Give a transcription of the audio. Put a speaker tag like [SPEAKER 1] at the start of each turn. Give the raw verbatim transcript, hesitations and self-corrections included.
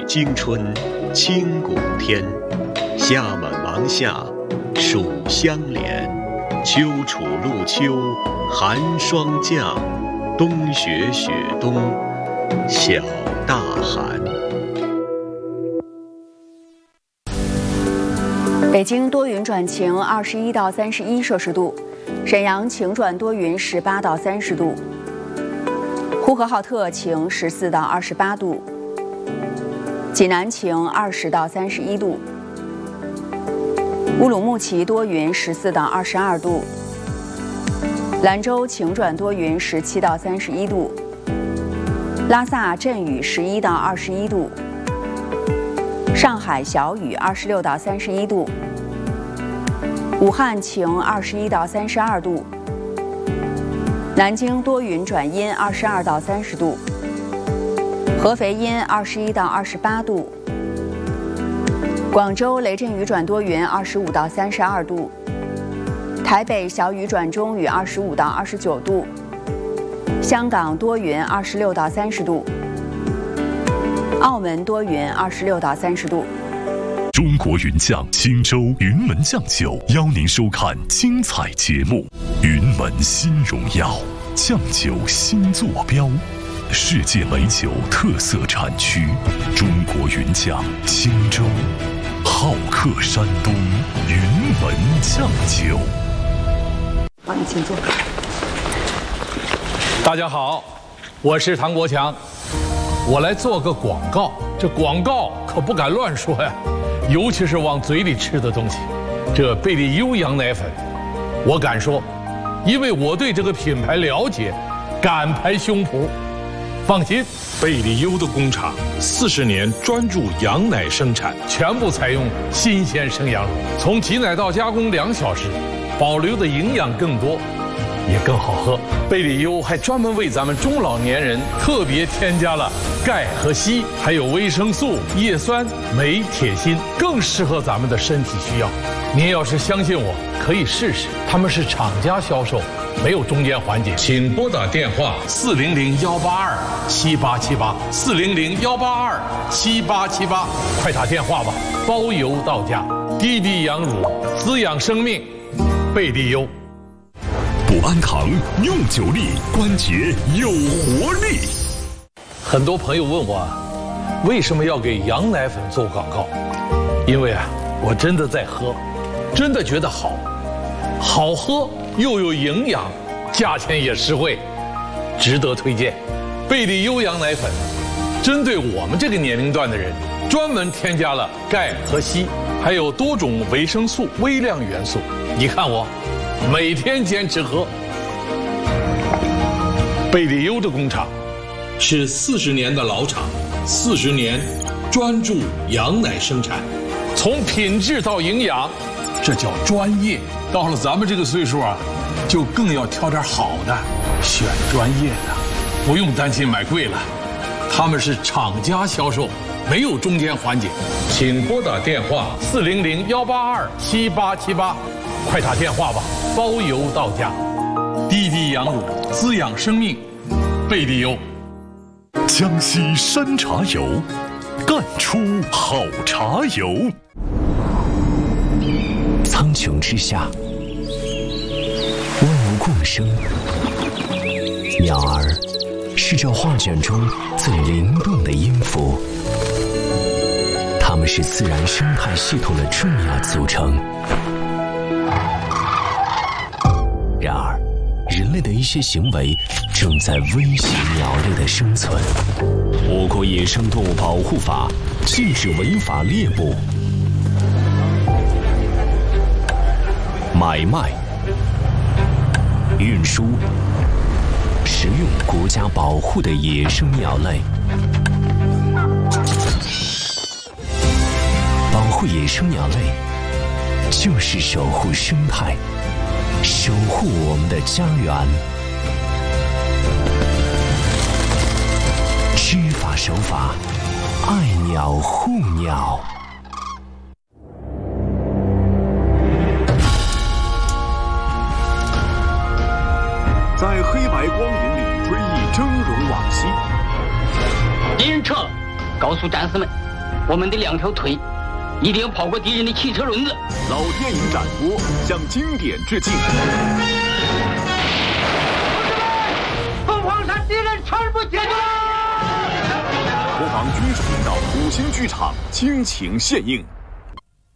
[SPEAKER 1] 经春，清谷天。夏满芒夏，暑相连。秋处露秋，寒霜降。冬雪雪冬，小大寒。
[SPEAKER 2] 北京多云转晴，二十一到三十一摄氏度；沈阳晴转多云，十八到三十度；呼和浩特晴，十四到二十八度；济南晴，二十到三十一度；乌鲁木齐多云，十四到二十二度；兰州晴转多云，十七到三十一度；拉萨阵雨，十一到二十一度；上海小雨，二十六到三十一度；武汉晴，二十一到三十二度；南京多云转阴，二十二到三十度；合肥阴，二十一到二十八度；广州雷阵雨转多云，二十五到三十二度；台北小雨转中雨，二十五到二十九度；香港多云，二十六到三十度；澳门多云，二十六到三十度。
[SPEAKER 3] 中国云酱青州云门酱酒邀您收看精彩节目。云门新荣耀，酱酒新坐标，世界美酒特色产区。中国云酱青州，好客山东，云门酱酒。
[SPEAKER 2] 好，你请坐。
[SPEAKER 4] 大家好，我是唐国强，我来做个广告。这广告可不敢乱说呀，尤其是往嘴里吃的东西。这贝利优羊奶粉，我敢说，因为我对这个品牌了解，敢拍胸脯。放心，贝利优的工厂四十年专注羊奶生产，全部采用新鲜生羊乳，从挤奶到加工两小时，保留的营养更多，也更好喝。贝利优还专门为咱们中老年人特别添加了钙和硒，还有维生素、叶酸、镁、铁、锌，更适合咱们的身体需要。您要是相信我，可以试试。他们是厂家销售，没有中间环节。请拨打电话四零零幺八二七八七八四零零幺八二七八七八，快打电话吧，包邮到家。滴滴羊乳滋养生命，贝利优。
[SPEAKER 3] 补安堂用久力，关节有活力。
[SPEAKER 4] 很多朋友问我，为什么要给羊奶粉做广告？因为啊，我真的在喝，真的觉得好，好喝又有营养，价钱也实惠，值得推荐。贝利优羊奶粉，针对我们这个年龄段的人，专门添加了钙和硒，还有多种维生素、微量元素。你看我，每天坚持喝。贝利优的工厂是四十年的老厂，四十年专注羊奶生产，从品质到营养，这叫专业。到了咱们这个岁数啊，就更要挑点好的，选专业的，不用担心买贵了。他们是厂家销售，没有中间环节。请拨打电话四零零幺八二七八七八，快打电话吧，包邮到家。滴滴羊乳滋养生命，贝利优。
[SPEAKER 3] 江西山茶油，干出好茶油。苍穹之下，万物共生。鸟儿是这画卷中最灵动的音符，它们是自然生态系统的重要组成。然而，人类的一些行为正在威胁鸟类的生存。我国野生动物保护法禁止违法猎捕、买卖、运输、食用国家保护的野生鸟类。保护野生鸟类，就是守护生态，守护我们的家园。知法守法，爱鸟护鸟。
[SPEAKER 5] 在黑白光影里追忆峥嵘往昔。
[SPEAKER 6] 敌人撤了，告诉战士们， 我们的两条腿一定要跑过敌人的汽车轮子。
[SPEAKER 5] 老电影展播向经典致敬。
[SPEAKER 6] 凤凰山敌人全部解决了！
[SPEAKER 5] 国防军事频道五星剧场倾情献映。